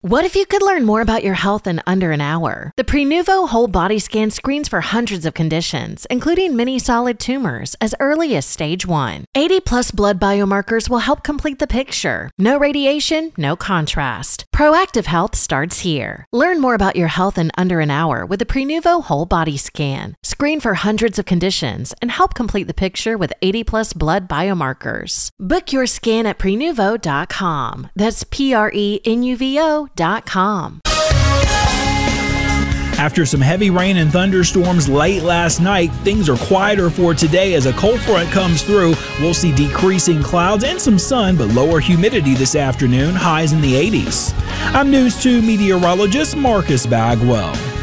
What if you could learn more about your health in under an hour? The Prenuvo Whole Body Scan screens for hundreds of conditions, including many solid tumors, as early as stage 1. 80-plus blood biomarkers will help complete the picture. No radiation, no contrast. Proactive health starts here. Learn more about your health in under an hour with the Prenuvo Whole Body Scan. Screen for hundreds of conditions and help complete the picture with 80-plus blood biomarkers. Book your scan at Prenuvo.com. That's Prenuvo.com. After some heavy rain and thunderstorms late last night, things are quieter for today as a cold front comes through. We'll see decreasing clouds and some sun, but lower humidity this afternoon, highs in the 80s. I'm News 2 meteorologist Marcus Bagwell.